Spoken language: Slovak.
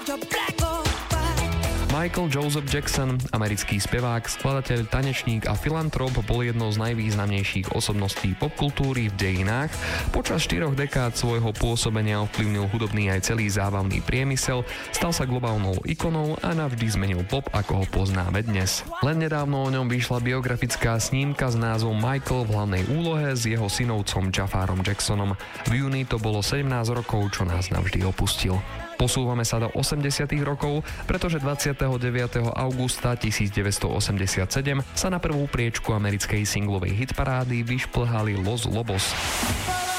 Michael Joseph Jackson, americký spevák, skladateľ, tanečník a filantrop, bol jednou z najvýznamnejších osobností popkultúry v dejinách. Počas 4 dekád svojho pôsobenia ovplyvnil hudobný aj celý zábavný priemysel, stal sa globálnou ikonou a navždy zmenil pop, ako ho poznáme dnes. Len nedávno o ňom vyšla biografická snímka s názvom Michael v hlavnej úlohe s jeho synovcom Jaffarom Jacksonom. V júni to bolo 17 rokov, čo nás navždy opustil. Posúvame sa do 80. rokov, pretože 29. augusta 1987 sa na prvú priečku americkej singlovej hitparády vyšplhali Los Lobos.